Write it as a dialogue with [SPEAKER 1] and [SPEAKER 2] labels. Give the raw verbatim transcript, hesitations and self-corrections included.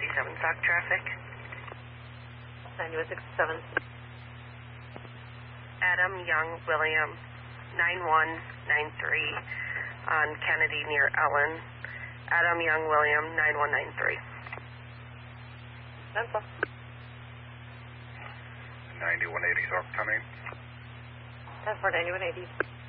[SPEAKER 1] sixty-seven, stock traffic.
[SPEAKER 2] ninety-one sixty-seven.
[SPEAKER 1] Adam Young William, nine one nine three on Kennedy near Ellen. Adam Young William, nine one nine three.
[SPEAKER 2] ten four.
[SPEAKER 3] ninety-one eighty, South coming.
[SPEAKER 2] ten four, ninety-one eighty.